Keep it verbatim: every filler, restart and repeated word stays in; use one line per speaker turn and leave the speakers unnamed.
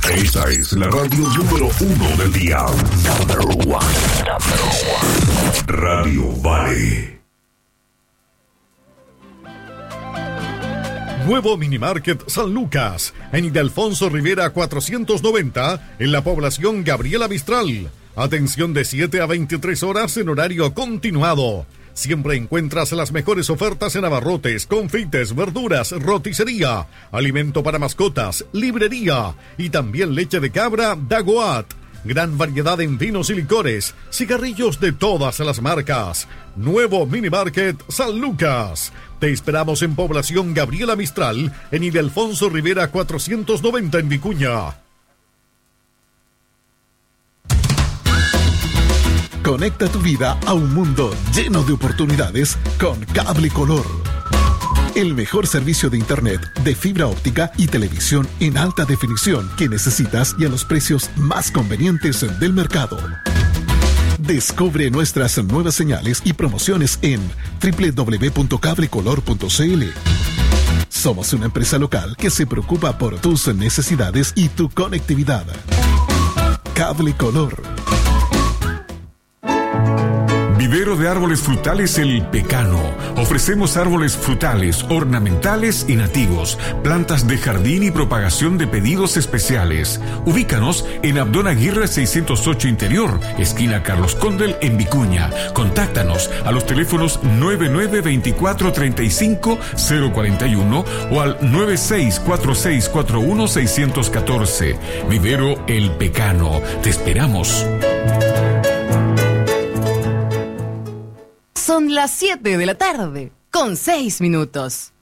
Esta es la radio número uno del día. Number one. Number one. Radio Vale.
Nuevo Minimarket San Lucas, en Ildefonso Rivera cuatrocientos noventa, en la población Gabriela Mistral. Atención de siete a veintitrés horas en horario continuado. Siempre encuentras las mejores ofertas en abarrotes, confites, verduras, roticería, alimento para mascotas, librería y también leche de cabra Dagoat. Gran variedad en vinos y licores, cigarrillos de todas las marcas. Nuevo Minimarket San Lucas. Te esperamos en población Gabriela Mistral, en Ildefonso Rivera cuatrocientos noventa en Vicuña.
Conecta tu vida a un mundo lleno de oportunidades con Cable Color. El mejor servicio de internet, de fibra óptica y televisión en alta definición que necesitas y a los precios más convenientes del mercado. Descubre nuestras nuevas señales y promociones en doble u doble u doble u punto cable color punto c l. Somos una empresa local que se preocupa por tus necesidades y tu conectividad. Cable Color.
Vivero de árboles frutales El Pecano. Ofrecemos árboles frutales, ornamentales y nativos, plantas de jardín y propagación de pedidos especiales. Ubícanos en Abdón Aguirre seiscientos ocho Interior, esquina Carlos Condel en Vicuña. Contáctanos a los teléfonos nueve nueve veinticuatro treinta y cinco cero cuarenta y uno o al nueve seis cuatro seis cuatro uno seiscientos catorce. Vivero El Pecano. Te esperamos.
Son las siete de la tarde, con seis minutos.